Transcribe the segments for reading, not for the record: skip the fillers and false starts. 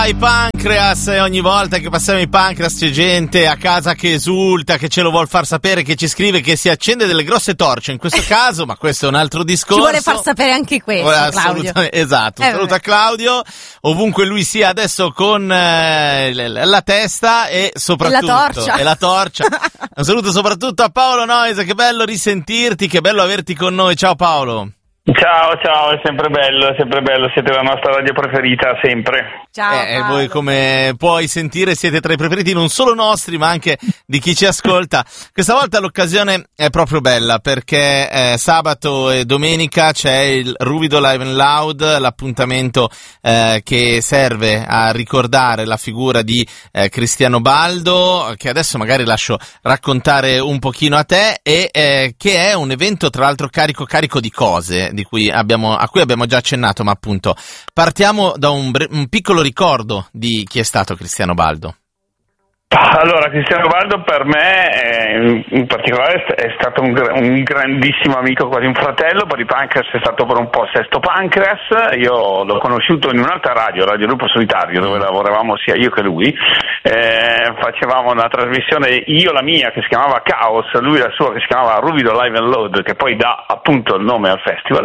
I Pancreas, e ogni volta che passiamo i Pancreas c'è gente a casa che esulta, che ce lo vuol far sapere, che ci scrive, che si accende delle grosse torce in questo caso, ma questo è un altro discorso. Ci vuole far sapere anche questo, Claudio. Esatto, saluta Claudio ovunque lui sia adesso con la testa e soprattutto e la torcia. Un saluto soprattutto a Paolo Noise, che bello risentirti, che bello averti con noi. Ciao Paolo. Ciao, è sempre bello, siete la nostra radio preferita, sempre. Ciao. Voi, come puoi sentire, siete tra i preferiti non solo nostri, ma anche di chi ci ascolta. Questa volta l'occasione è proprio bella, perché sabato e domenica c'è il Ruvido Live and Loud, l'appuntamento che serve a ricordare la figura di Cristiano Baldo, che adesso magari lascio raccontare un pochino a te, e che è un evento tra l'altro carico di cose a cui abbiamo già accennato, ma appunto partiamo da un piccolo ricordo di chi è stato Cristiano Baldo. Allora, Cristiano Baldo per me in particolare è stato un grandissimo amico, quasi un fratello. Per i Pancreas è stato per un po' Sesto Pancreas. Io l'ho conosciuto in un'altra Radio Lupo Solitario, dove lavoravamo sia io che lui. Facevamo una trasmissione, io la mia che si chiamava Chaos, lui la sua che si chiamava Ruvido Live and Load, che poi dà appunto il nome al festival.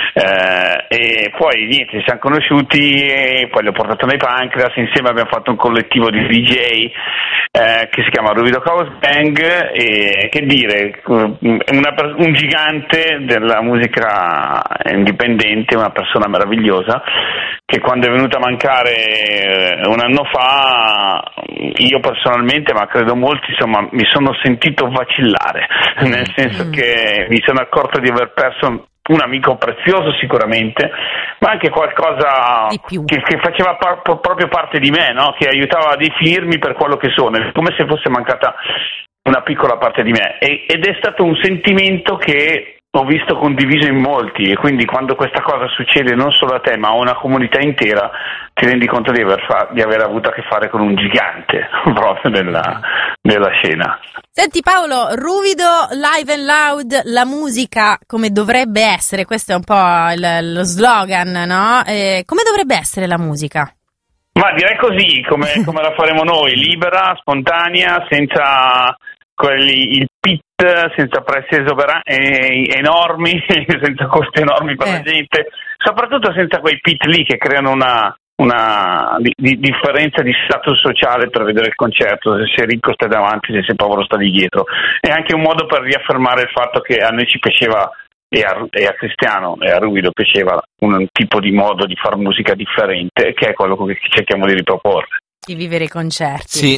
E poi niente, ci siamo conosciuti, e poi l'ho portato nei Pancreas, insieme abbiamo fatto un collettivo di DJ che si chiama Ruvido Chaos Bang, e che dire, un gigante della musica indipendente, una persona meravigliosa, che quando è venuta a mancare un anno fa, io personalmente, ma credo molti, insomma, mi sono sentito vacillare, nel senso che mi sono accorto di aver perso un amico prezioso sicuramente, ma anche qualcosa che faceva proprio parte di me, no? Che aiutava a definirmi per quello che sono, come se fosse mancata una piccola parte di me, ed è stato un sentimento che ho visto condiviso in molti, e quindi quando questa cosa succede non solo a te ma a una comunità intera, ti rendi conto di aver avuto a che fare con un gigante proprio della scena. Senti Paolo, Ruvido Live and Loud, la musica come dovrebbe essere, questo è un po' lo slogan, no? Come dovrebbe essere la musica? Ma direi così, come la faremo noi, libera, spontanea, senza il pit, senza prezzi enormi, senza costi enormi per la gente, soprattutto senza quei pit lì che creano una differenza di status sociale per vedere il concerto. Se sei ricco stai davanti, se sei povero stai dietro. È anche un modo per riaffermare il fatto che a noi ci piaceva, e a Cristiano e a Ruvido piaceva, un tipo di modo di far musica differente, che è quello che cerchiamo di riproporre. Di vivere i concerti. Sì.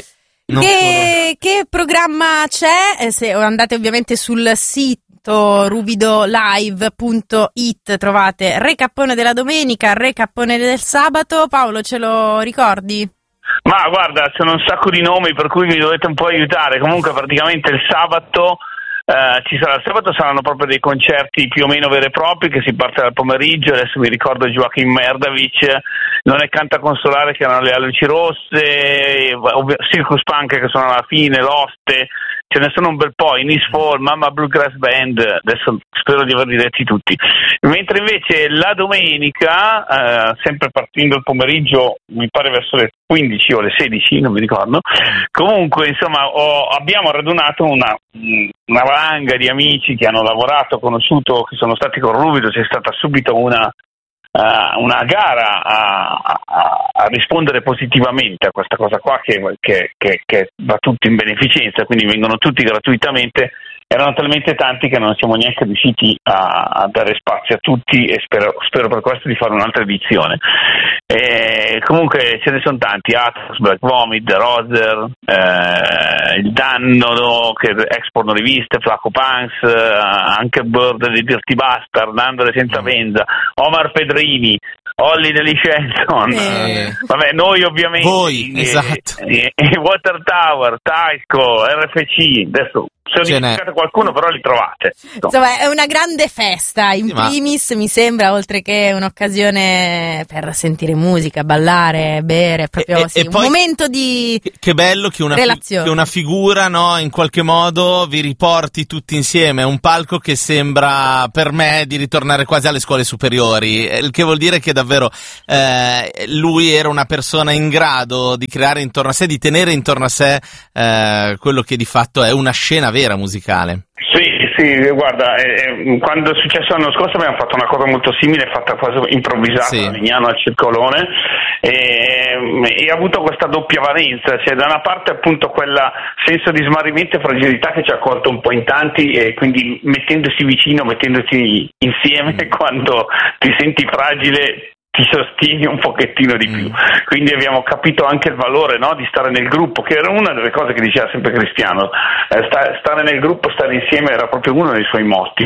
Che programma c'è? Se andate ovviamente sul sito ruvidolive.it trovate Recappone della domenica, Recappone del sabato. Paolo, ce lo ricordi? Ma guarda, sono un sacco di nomi per cui mi dovete un po' aiutare. Comunque praticamente il sabato il sabato saranno proprio dei concerti più o meno veri e propri, che si parte dal pomeriggio. Adesso mi ricordo Joachim Merdavic, Non è Canta Consolare, che erano le Alluci Rosse, Circus Punk che sono alla fine, L'Oste, ce ne sono un bel po', Inisfall, Mamma Bluegrass Band, adesso spero di averli detti tutti. Mentre invece la domenica, sempre partendo il pomeriggio, mi pare verso le 15 o le 16, non mi ricordo, comunque insomma abbiamo radunato una valanga di amici che hanno lavorato, conosciuto, che sono stati con Ruvido. C'è stata subito una gara a rispondere positivamente a questa cosa qua, che va tutto in beneficenza, quindi vengono tutti gratuitamente. Erano talmente tanti che non siamo neanche riusciti a dare spazio a tutti, e spero per questo di fare un'altra edizione. Comunque ce ne sono tanti: Atlas, Black Vomit, The Roser, Il Danno, che esportano riviste, Flaco Punks, anche Bird di Dirty Bastard, Nandole Senza Venza, Omar Pedrini, Holly Deliscenson, vabbè, noi ovviamente, voi, esatto. Water Tower, Taisco, RFC, adesso Se ho dimenticato qualcuno, però li trovate. Insomma, è una grande festa, in primis mi sembra, oltre che un'occasione per sentire musica, ballare, bere, proprio un poi, momento di che bello che una figura, no, in qualche modo vi riporti tutti insieme. È un palco che sembra per me di ritornare quasi alle scuole superiori, il che vuol dire che davvero lui era una persona in grado di creare intorno a sé, di tenere intorno a sé quello che di fatto è una scena vera musicale. Sì, guarda, quando è successo l'anno scorso abbiamo fatto una cosa molto simile, fatta quasi improvvisata a Lignano al Circolone, e ha avuto questa doppia valenza, cioè da una parte appunto quel senso di smarrimento e fragilità che ci ha colto un po' in tanti, e quindi mettendosi vicino, mettendosi insieme quando ti senti fragile, ti sostieni un pochettino di più. Quindi abbiamo capito anche il valore, no, di stare nel gruppo, che era una delle cose che diceva sempre Cristiano, stare nel gruppo, stare insieme era proprio uno dei suoi motti,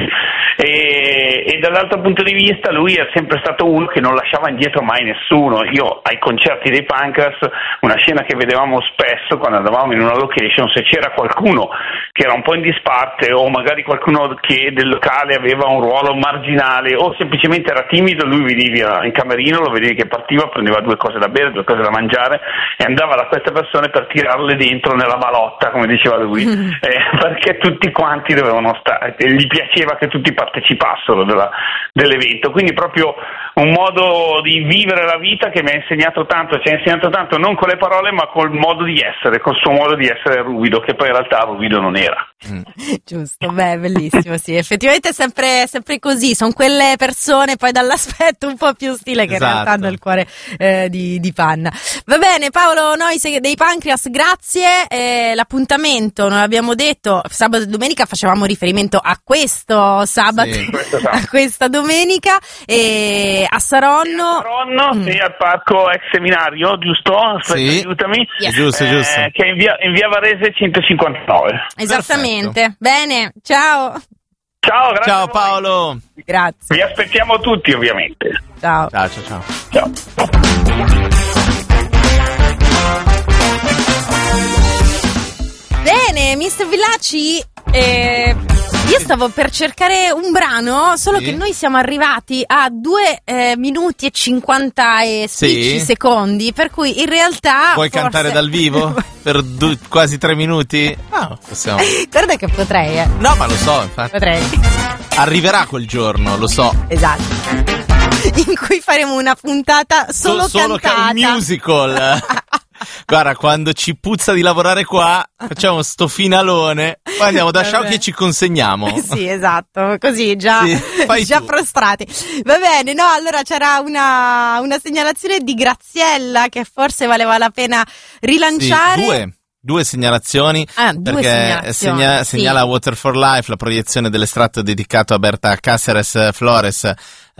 e dall'altro punto di vista lui è sempre stato uno che non lasciava indietro mai nessuno. Io ai concerti dei Pancras, una scena che vedevamo spesso quando andavamo in una location, se c'era qualcuno che era un po' in disparte, o magari qualcuno che del locale aveva un ruolo marginale o semplicemente era timido, lui veniva in camerino, lo vedevi che partiva, prendeva 2 cose da bere, 2 cose da mangiare e andava da queste persone per tirarle dentro nella malotta, come diceva lui, perché tutti quanti dovevano stare, gli piaceva che tutti partecipassero dell'evento. Quindi proprio un modo di vivere la vita che mi ha insegnato tanto, ci ha insegnato tanto non con le parole ma col modo di essere, col suo modo di essere ruvido, che poi in realtà ruvido non era. Giusto, beh, bellissimo, sì, effettivamente è sempre così, sono quelle persone poi dall'aspetto un po' più stile che in realtà hanno il cuore di panna. Va bene, Paolo Noise dei Pancras, grazie. L'appuntamento, non l'abbiamo detto, sabato e domenica facevamo riferimento a questo sabato, a questa domenica, e a Saronno, sì, al parco ex seminario, giusto? Aspetta, aiutami. Yes. Giusto. Che è in via Varese 159. Esattamente. Perfetto. Bene, ciao. Ciao, grazie. Ciao Paolo. Grazie. Vi aspettiamo tutti, ovviamente. Ciao. Ciao. Bene, Mr. Villacci, io stavo per cercare un brano, solo che noi siamo arrivati a 2 minuti e 50 e secondi, per cui in realtà Puoi cantare dal vivo? Per quasi 3 minuti? No, possiamo. Guarda che potrei, No, ma lo so, infatti. Potrei. Arriverà quel giorno, lo so. Esatto. In cui faremo una puntata solo cantata. Un musical. Guarda, quando ci puzza di lavorare qua, facciamo sto finalone, poi andiamo da Sciauchi e ci consegniamo. Sì, esatto, così già frustrati. Va bene, no, allora c'era una segnalazione di Graziella che forse valeva la pena rilanciare. Due segnalazioni, perché segnala Water for Life, la proiezione dell'estratto dedicato a Berta Cáceres Flores,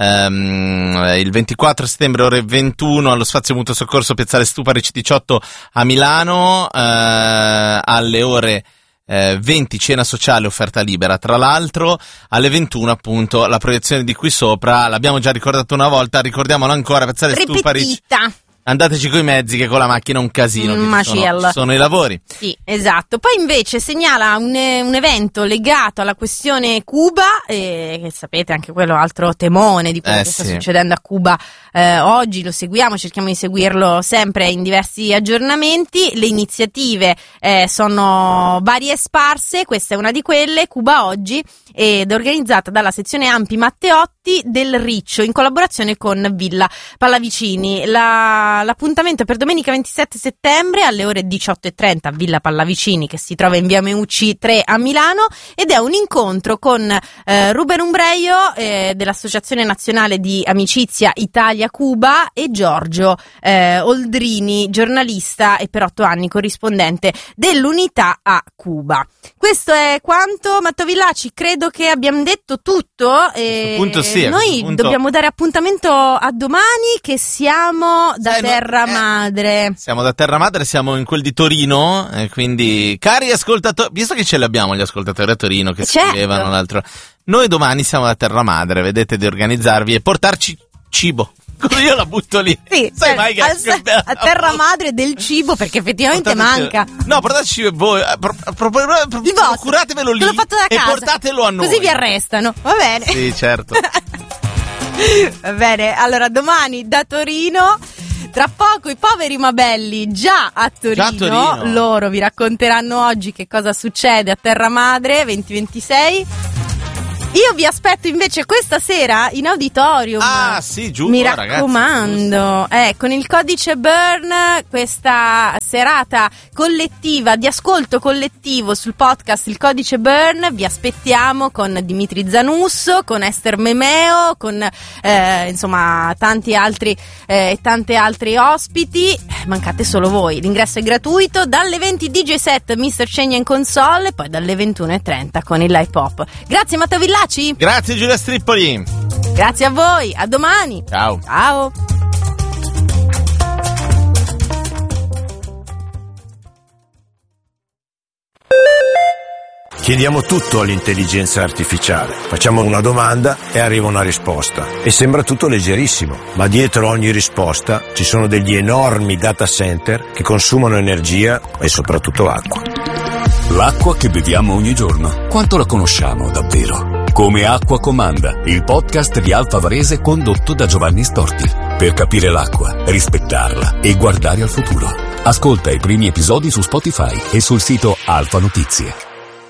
il 24 settembre ore 21 allo Spazio Mutuo Soccorso Piazzale Stupari C18 a Milano, alle ore 20 cena sociale offerta libera. Tra l'altro alle 21 appunto la proiezione di Qui Sopra, l'abbiamo già ricordato una volta, ricordiamolo ancora, Piazzale Stupari. Andateci coi mezzi, che con la macchina è un casino, ci sono i lavori. Sì, esatto. Poi invece segnala un evento legato alla questione Cuba, che sapete anche quello altro temone di quello che sta succedendo a Cuba oggi, lo seguiamo, cerchiamo di seguirlo sempre in diversi aggiornamenti. Le iniziative sono varie e sparse, questa è una di quelle, Cuba Oggi, ed è organizzata dalla sezione Ampi Matteotti del Riccio in collaborazione con Villa Pallavicini. L'appuntamento è per domenica 27 settembre alle ore 18:30 a Villa Pallavicini, che si trova in via Meucci 3 a Milano, ed è un incontro con Ruben Umbreio dell'Associazione Nazionale di Amicizia Italia-Cuba e Giorgio Oldrini, giornalista e per 8 anni corrispondente dell'Unità a Cuba. Questo è quanto, Matteo Villacci, credo che abbiamo detto tutto. Noi dobbiamo dare appuntamento a domani, che siamo da Terra Madre. Siamo da Terra Madre, siamo in quel di Torino, quindi cari ascoltatori, visto che ce li abbiamo gli ascoltatori a Torino che scrivevano l'altro, noi domani siamo da Terra Madre, vedete di organizzarvi e portarci cibo. Così io la butto lì. Sì, sai mai che a terra madre del cibo, perché effettivamente manca. No, portateci voi. Procuratevelo lì. L'ho fatto da casa. E portatelo a noi. Così vi arrestano. Va bene. Sì, certo. Va bene, allora domani da Torino. Tra poco i poveri ma belli già a Torino. Loro vi racconteranno oggi che cosa succede a Terra Madre 2026. Io vi aspetto invece questa sera in auditorium. Ah, sì, giusto. Mi raccomando. Ragazzi, con il codice Burn, questa serata collettiva, di ascolto collettivo sul podcast Il Codice Burn, vi aspettiamo con Dimitri Zanusso, con Esther Memeo, con insomma tanti altri tante altri ospiti. Mancate solo voi. L'ingresso è gratuito. Dalle 20 DJ set Mr. Cegna in console, e poi dalle 21:30 con il live pop. Grazie Matteo Villacci. Grazie Giulia Strippoli. Grazie a voi, a domani. Ciao. Ciao. Chiediamo tutto all'intelligenza artificiale. Facciamo una domanda e arriva una risposta. E sembra tutto leggerissimo, ma dietro ogni risposta ci sono degli enormi data center che consumano energia e soprattutto acqua. L'acqua che beviamo ogni giorno, quanto la conosciamo davvero? Come Acqua Comanda, il podcast di Alfa Varese condotto da Giovanni Storti. Per capire l'acqua, rispettarla e guardare al futuro. Ascolta i primi episodi su Spotify e sul sito Alfa Notizie.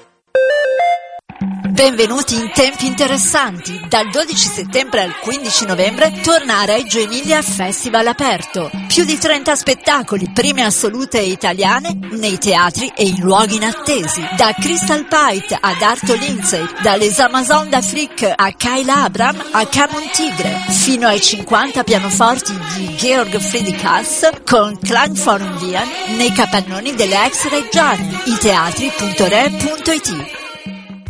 Benvenuti in tempi interessanti. Dal 12 settembre al 15 novembre torna a Reggio Emilia Festival aperto. Più di 30 spettacoli, prime assolute italiane, nei teatri e in luoghi inattesi. Da Crystal Pite ad Arto Lindsay, dalle Amazon d'Afrique a Kayla Abram a Camon Tigre, fino ai 50 pianoforti di Georg Friedrich Haas con Klangforum Wien nei capannoni delle ex Reggiane. iteatri.re.it